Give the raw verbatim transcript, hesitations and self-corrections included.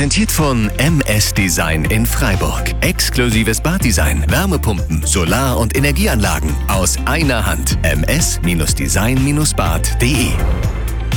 Präsentiert von M S Design in Freiburg. Exklusives Baddesign, Wärmepumpen, Solar- und Energieanlagen aus einer Hand. m s Design Bad punkt de